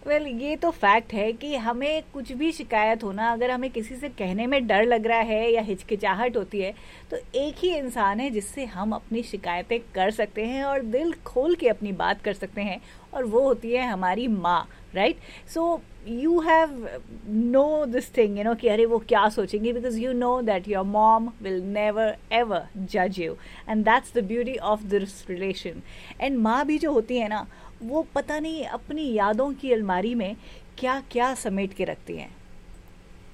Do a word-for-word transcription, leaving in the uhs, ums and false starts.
Well well, ये तो fact है कि हमें कुछ भी शिकायत हो ना, अगर हमें किसी से कहने में डर लग रहा है या हिचकिचाहट होती है, तो एक ही इंसान है जिससे हम अपनी शिकायतें कर सकते हैं और दिल खोल के अपनी बात कर सकते हैं, और वो होती है हमारी माँ, right? So you have no this thing, you know, कि अरे वो क्या सोचेंगी, because you know that your mom will never ever जज you, and that's the beauty of this relation. And माँ भी जो होती है ना, वो पता नहीं अपनी यादों की अलमारी में क्या क्या समेट के रखती हैं.